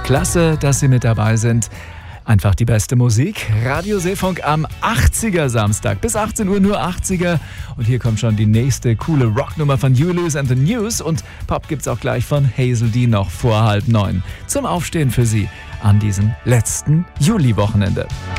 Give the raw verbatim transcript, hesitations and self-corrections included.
Klasse, dass Sie mit dabei sind. Einfach die beste Musik. Radio Seefunk am achtziger Samstag. Bis achtzehn Uhr nur achtziger. Und hier kommt schon die nächste coole Rocknummer von Julius and the News. Und Pop gibt's auch gleich von Hazel D noch vor halb neun. Zum Aufstehen für Sie an diesem letzten Juli-Wochenende.